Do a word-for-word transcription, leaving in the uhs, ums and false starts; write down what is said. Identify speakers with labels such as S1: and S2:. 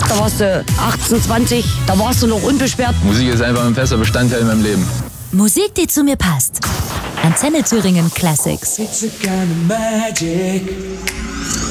S1: Da warst du achtzehn, zwanzig, da warst du noch unbeschwert.
S2: Musik ist einfach ein fester Bestandteil in meinem Leben.
S3: Musik, die zu mir passt. Antenne Thüringen Classics.
S4: It's a kind of magic.